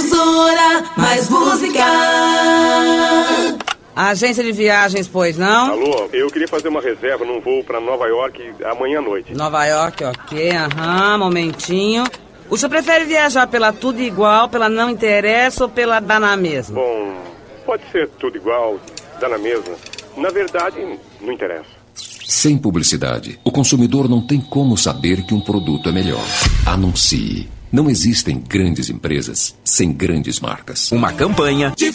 Difusora mais música. Agência de viagens, pois não? Alô, eu queria fazer uma reserva num voo pra Nova York amanhã à noite. Nova York, ok, momentinho. O senhor prefere viajar pela Tudo Igual, pela Não Interessa ou pela Dá na Mesma? Bom, pode ser tudo igual, dá na mesma. Na verdade, não interessa. Sem publicidade, o consumidor não tem como saber que um produto é melhor. Anuncie. Não existem grandes empresas sem grandes marcas. Uma campanha